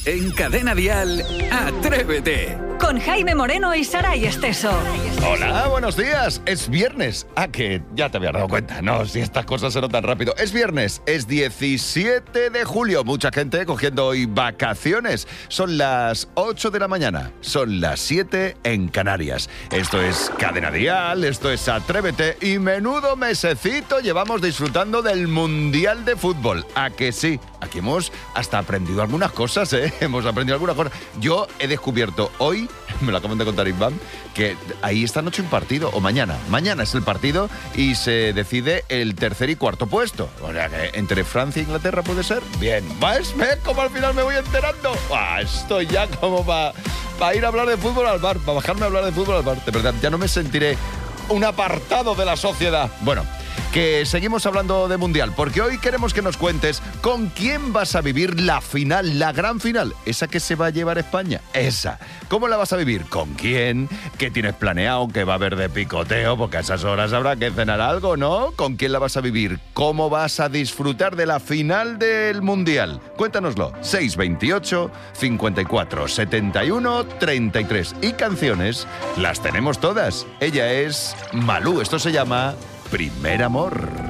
En Cadena Dial, Atrévete. Con Jaime Moreno y Saray Esteso. Hola, buenos días. Es viernes. Que ya te habías dado cuenta. No, si estas cosas se notan rápido. Es viernes, es 17 de julio. Mucha gente cogiendo hoy vacaciones. Son las 8 de la mañana. Son las 7 en Canarias. Esto es Cadena Dial, esto es Atrévete. Y menudo mesecito llevamos disfrutando del Mundial de Fútbol. ¿A que sí? Aquí hemos hasta aprendido algunas cosas, ¿eh? Hemos aprendido algunas cosas. Yo he descubierto hoy, me lo acaban de contar Iván, que ahí esta noche un partido, o mañana. Mañana es el partido y se decide el tercer y cuarto puesto. O sea, que entre Francia e Inglaterra puede ser. Bien, ¿ves? ¿Ves cómo al final me voy enterando? Estoy ya como para ir a hablar de fútbol al bar, para bajarme a hablar de fútbol al bar. De verdad, ya no me sentiré un apartado de la sociedad. Bueno, que seguimos hablando de Mundial, porque hoy queremos que nos cuentes con quién vas a vivir la final, la gran final, esa que se va a llevar España, esa. ¿Cómo la vas a vivir? ¿Con quién? ¿Qué tienes planeado? ¿Qué va a haber de picoteo? Porque a esas horas habrá que cenar algo, ¿no? ¿Con quién la vas a vivir? ¿Cómo vas a disfrutar de la final del Mundial? Cuéntanoslo. 628 54 71 33. Y canciones las tenemos todas. Ella es Malú. Esto se llama Primer Amor.